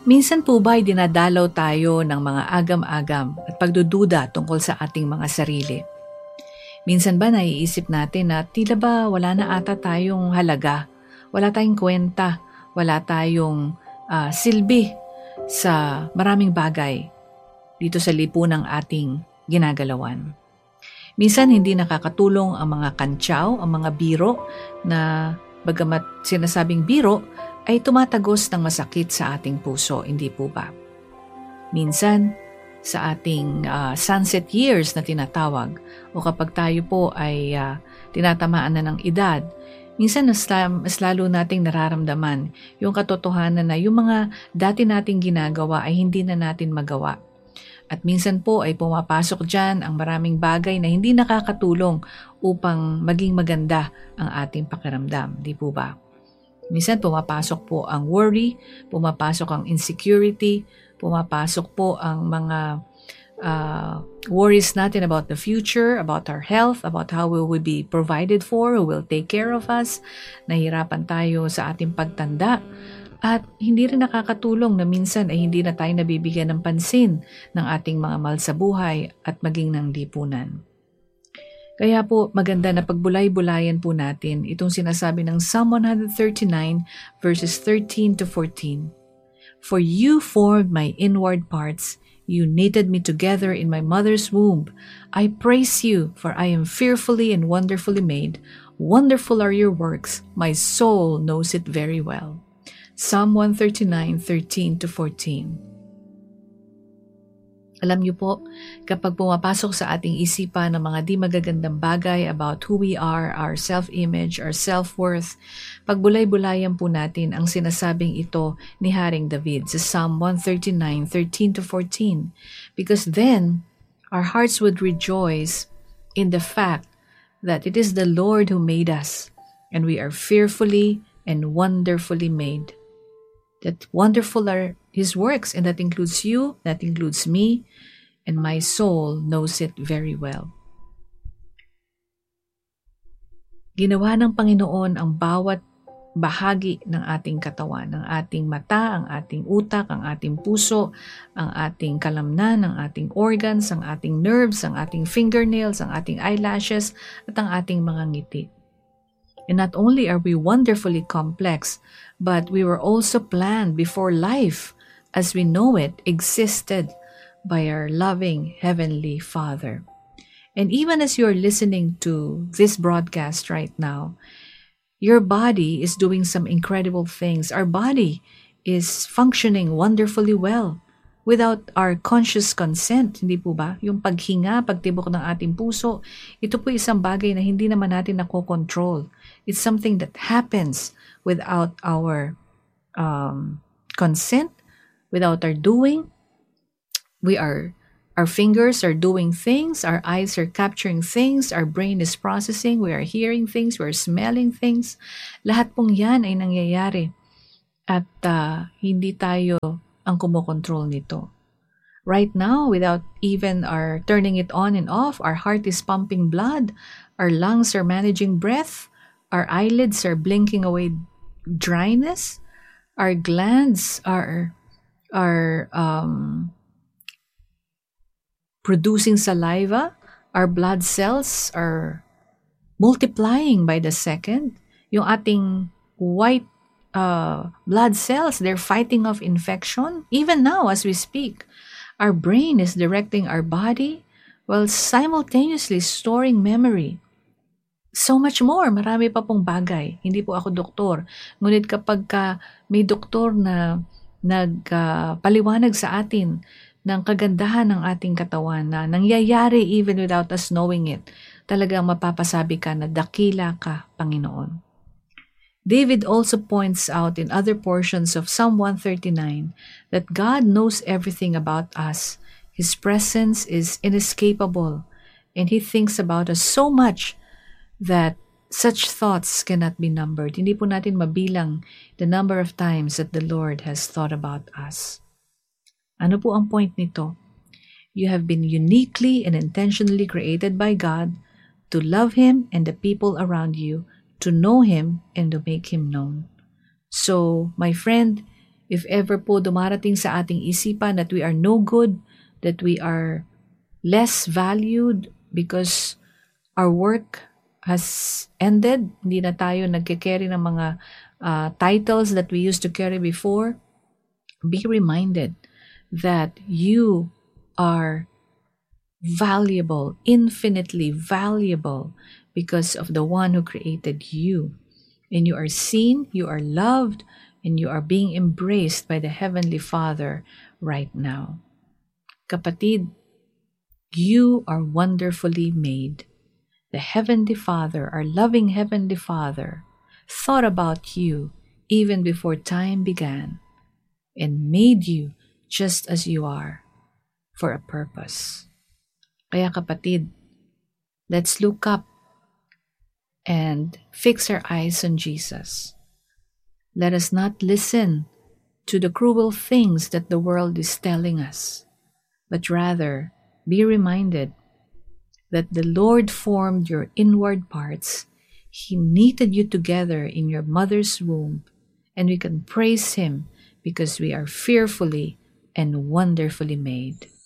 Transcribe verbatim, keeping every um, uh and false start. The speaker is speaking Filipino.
Minsan po ba ay dinadalaw tayo ng mga agam-agam at pagdududa tungkol sa ating mga sarili? Minsan ba naiisip natin na tila ba wala na ata tayong halaga, wala tayong kwenta, wala tayong uh, silbi sa maraming bagay dito sa lipunang ating ginagalawan. Minsan hindi nakakatulong ang mga kantsaw, ang mga biro na bagamat sinasabing biro ay tumatagos ng masakit sa ating puso, hindi po ba? Minsan, sa ating uh, sunset years na tinatawag o kapag tayo po ay uh, tinatamaan na ng edad, minsan mas, mas lalo nating nararamdaman yung katotohanan na yung mga dati nating ginagawa ay hindi na natin magawa. At minsan po ay pumapasok dyan ang maraming bagay na hindi nakakatulong upang maging maganda ang ating pakiramdam, di po ba? Minsan pumapasok po ang worry, pumapasok ang insecurity, pumapasok po ang mga uh, worries natin about the future, about our health, about how we will be provided for, who will take care of us. Nahirapan tayo sa ating pagtanda. At hindi rin nakakatulong na minsan ay hindi na tayo nabibigyan ng pansin ng ating mga mahal sa buhay at maging ng lipunan. Kaya po maganda na pagbulay-bulayan po natin itong sinasabi ng Psalm one thirty-nine verses thirteen to fourteen. For you formed my inward parts, you knitted me together in my mother's womb. I praise you, for I am fearfully and wonderfully made. Wonderful are your works, my soul knows it very well. Psalm one thirty-nine, thirteen to fourteen. Alam niyo po, kapag pumapasok sa ating isipan ng mga di magagandang bagay about who we are, our self-image, our self-worth, pagbulay-bulayan po natin ang sinasabing ito ni Haring David sa Psalm one thirty-nine, thirteen to fourteen. Because then, our hearts would rejoice in the fact that it is the Lord who made us, and we are fearfully and wonderfully made. That wonderful are His works, and that includes you, that includes me, and my soul knows it very well. Ginawa ng Panginoon ang bawat bahagi ng ating katawan, ng ating mata, ang ating utak, ang ating puso, ang ating kalamnan, ang ating organs, ang ating nerves, ang ating fingernails, ang ating eyelashes, at ang ating mga ngiti. And not only are we wonderfully complex, but we were also planned before life, as we know it, existed by our loving Heavenly Father. And even as you're listening to this broadcast right now, your body is doing some incredible things. Our body is functioning wonderfully well without our conscious consent, hindi po ba? Yung paghinga, pagtibok ng ating puso, ito po isang bagay na hindi naman natin nakokontrol. It's something that happens without our um, consent, without our doing. We are, our fingers are doing things, our eyes are capturing things, our brain is processing, we are hearing things, we are smelling things. Lahat pong yan ay nangyayari at uh, hindi tayo ang kumokontrol nito. Right now, without even our turning it on and off, our heart is pumping blood, our lungs are managing breath, our eyelids are blinking away dryness, our glands are are um, producing saliva, our blood cells are multiplying by the second. Yung ating white uh, blood cells, they're fighting off infection. Even now, as we speak, our brain is directing our body while simultaneously storing memory. So much more, marami pa pong bagay. Hindi po ako doktor. Ngunit kapag ka may doktor na nagpaliwanag uh, sa atin ng kagandahan ng ating katawan na nangyayari even without us knowing it, talagang mapapasabi ka na dakila ka, Panginoon. David also points out in other portions of Psalm one thirty-nine that God knows everything about us. His presence is inescapable, and He thinks about us so much that such thoughts cannot be numbered. Hindi po natin mabilang the number of times that the Lord has thought about us. Ano po ang point nito? You have been uniquely and intentionally created by God to love Him and the people around you, to know Him and to make Him known. So, my friend, If ever po dumarating sa ating isipan that we are no good, that we are less valued because our work has ended, hindi na tayo nagke-carry ng mga uh, titles that we used to carry before, be reminded that you are valuable, infinitely valuable, because of the one who created you. And you are seen, you are loved, and you are being embraced by the Heavenly Father right now. Kapatid, you are wonderfully made. The Heavenly Father, our loving Heavenly Father, thought about you even before time began and made you just as you are for a purpose. Kaya kapatid, let's look up and fix our eyes on Jesus. Let us not listen to the cruel things that the world is telling us, but rather be reminded that the Lord formed your inward parts. He knitted you together in your mother's womb, and we can praise Him because we are fearfully and wonderfully made.